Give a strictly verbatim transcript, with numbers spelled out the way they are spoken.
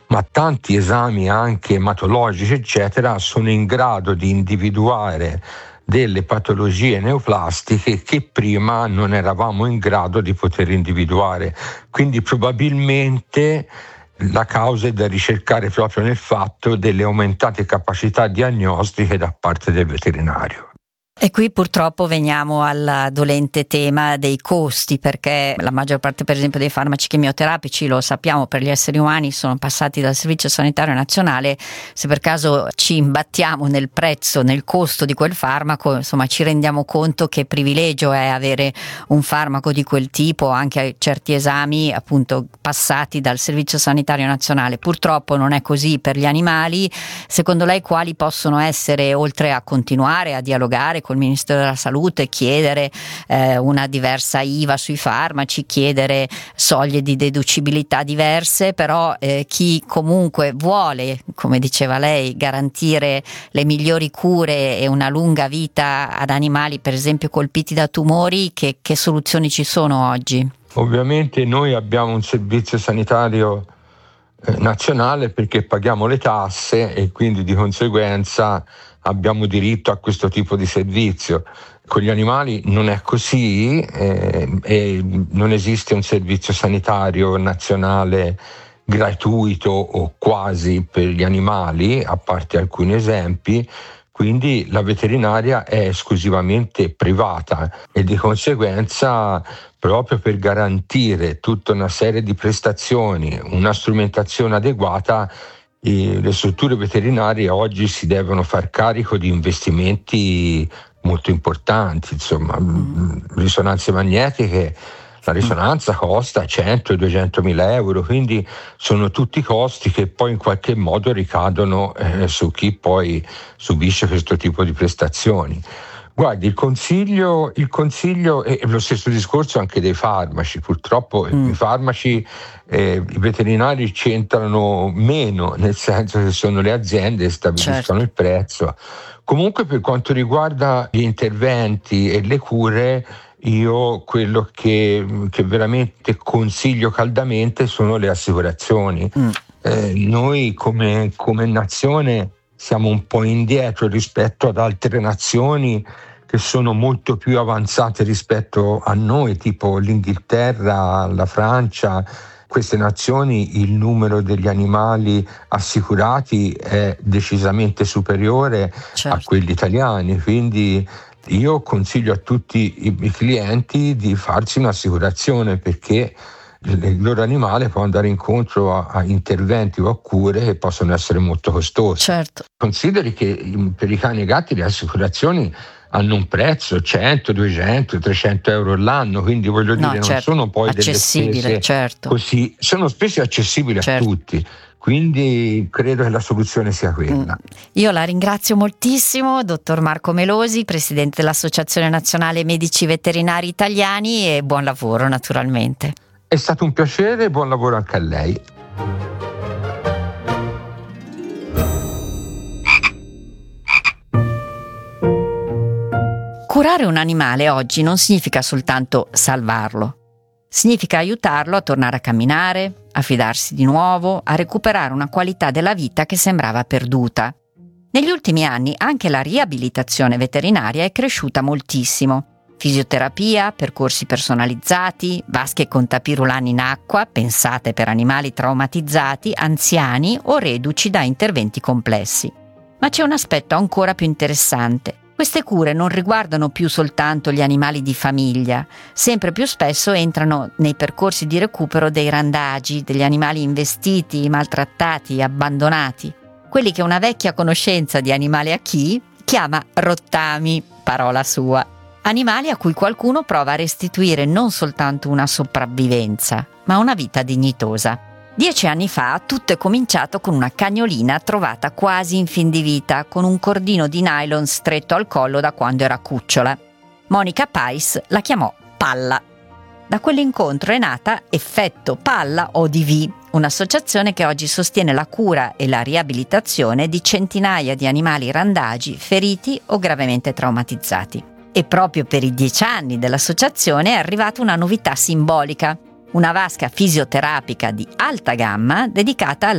ma tanti esami anche ematologici eccetera sono in grado di individuare delle patologie neoplastiche che prima non eravamo in grado di poter individuare. Quindi probabilmente la causa è da ricercare proprio nel fatto delle aumentate capacità diagnostiche da parte del veterinario. E qui purtroppo veniamo al dolente tema dei costi, perché la maggior parte per esempio dei farmaci chemioterapici, lo sappiamo, per gli esseri umani sono passati dal Servizio Sanitario Nazionale. Se per caso ci imbattiamo nel prezzo, nel costo di quel farmaco, insomma ci rendiamo conto che privilegio è avere un farmaco di quel tipo, anche certi esami appunto passati dal Servizio Sanitario Nazionale. Purtroppo non è così per gli animali. Secondo lei quali possono essere, oltre a continuare a dialogare col Ministero della Salute, chiedere eh, una diversa I V A sui farmaci, chiedere soglie di deducibilità diverse, però eh, chi comunque vuole, come diceva lei, garantire le migliori cure e una lunga vita ad animali per esempio colpiti da tumori, che, che soluzioni ci sono oggi? Ovviamente noi abbiamo un servizio sanitario eh, nazionale perché paghiamo le tasse e quindi di conseguenza abbiamo diritto a questo tipo di servizio. Con gli animali non è così, eh, e non esiste un servizio sanitario nazionale gratuito o quasi per gli animali, a parte alcuni esempi, quindi la veterinaria è esclusivamente privata e di conseguenza, proprio per garantire tutta una serie di prestazioni, una strumentazione adeguata, e le strutture veterinarie oggi si devono far carico di investimenti molto importanti, insomma, mm. risonanze magnetiche, la risonanza costa cento duecento mila euro, quindi sono tutti costi che poi in qualche modo ricadono eh, su chi poi subisce questo tipo di prestazioni. Guardi, il consiglio, il consiglio è lo stesso discorso anche dei farmaci. Purtroppo mm. i farmaci, eh, i veterinari c'entrano meno, nel senso che sono le aziende che stabiliscono certo. il prezzo. Comunque per quanto riguarda gli interventi e le cure, io quello che, che veramente consiglio caldamente sono le assicurazioni. Mm. Eh, noi come, come nazione siamo un po' indietro rispetto ad altre nazioni che sono molto più avanzate rispetto a noi, tipo l'Inghilterra, la Francia. Queste nazioni il numero degli animali assicurati è decisamente superiore certo. a quelli italiani, quindi io consiglio a tutti i, i clienti di farsi un'assicurazione, perché il loro animale può andare incontro a, a interventi o a cure che possono essere molto costosi. Certo. Consideri che per i cani e i gatti le assicurazioni hanno un prezzo cento, duecento, trecento euro l'anno, quindi voglio no, dire certo. non sono poi accessibile, delle spese certo. così, sono spese accessibili certo. a tutti. Quindi credo che la soluzione sia quella. Mm. Io la ringrazio moltissimo, dottor Marco Melosi, presidente dell'Associazione Nazionale Medici Veterinari Italiani, e buon lavoro naturalmente. È stato un piacere e buon lavoro anche a lei. Curare un animale oggi non significa soltanto salvarlo. Significa aiutarlo a tornare a camminare, a fidarsi di nuovo, a recuperare una qualità della vita che sembrava perduta. Negli ultimi anni anche la riabilitazione veterinaria è cresciuta moltissimo. Fisioterapia, percorsi personalizzati, vasche con tapirulani in acqua, pensate per animali traumatizzati, anziani o reduci da interventi complessi. Ma c'è un aspetto ancora più interessante. Queste cure non riguardano più soltanto gli animali di famiglia, sempre più spesso entrano nei percorsi di recupero dei randagi, degli animali investiti, maltrattati, abbandonati, quelli che una vecchia conoscenza di Animali a Chi chiama rottami, parola sua. Animali a cui qualcuno prova a restituire non soltanto una sopravvivenza, ma una vita dignitosa. Dieci anni fa tutto è cominciato con una cagnolina trovata quasi in fin di vita, con un cordino di nylon stretto al collo da quando era cucciola. Monica Pais la chiamò Palla. Da quell'incontro è nata Effetto Palla O D V, un'associazione che oggi sostiene la cura e la riabilitazione di centinaia di animali randagi, feriti o gravemente traumatizzati. E proprio per i dieci anni dell'associazione è arrivata una novità simbolica. Una vasca fisioterapica di alta gamma dedicata